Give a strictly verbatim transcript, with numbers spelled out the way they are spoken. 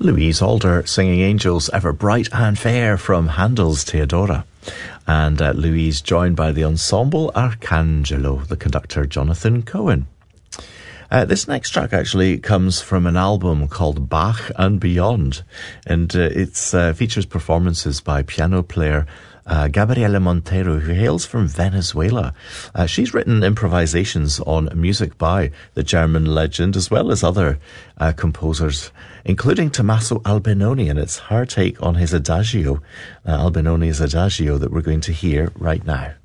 Louise Alder singing Angels Ever Bright and Fair from Handel's Theodora. And uh, Louise joined by the ensemble Arcangelo, the conductor Jonathan Cohen. Uh, this next track actually comes from an album called Bach and Beyond, and uh, it uh, features performances by piano player uh, Gabriela Montero, who hails from Venezuela. Uh, she's written improvisations on music by the German legend, as well as other uh, composers, including Tommaso Albinoni, and it's her take on his Adagio, uh, Albinoni's Adagio, that we're going to hear right now.